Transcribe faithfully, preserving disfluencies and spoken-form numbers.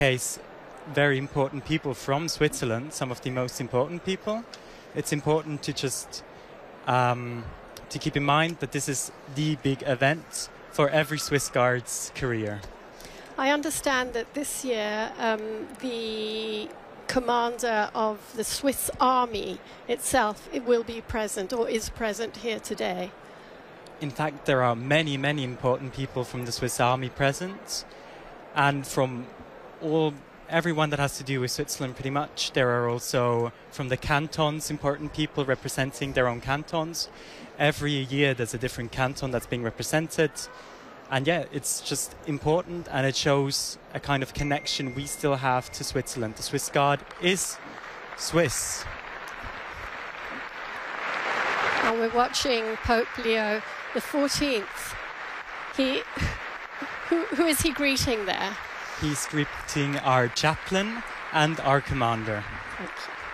Case very important people from Switzerland, some of the most important people. It's important to just um, to keep in mind that this is the big event for every Swiss Guard's career. I understand that this year um, the commander of the Swiss Army itself it will be present or is present here today. In fact, there are many, many important people from the Swiss Army present, and from all everyone that has to do with Switzerland pretty much. There are also from the cantons important people representing their own cantons. Every year there's a different canton that's being represented. And yeah, it's just important, and it shows a kind of connection we still have to Switzerland. The Swiss Guard is Swiss. And we're watching Pope Leo the fourteenth. He, who, who is he greeting there? He's greeting our chaplain and our commander. Thank you.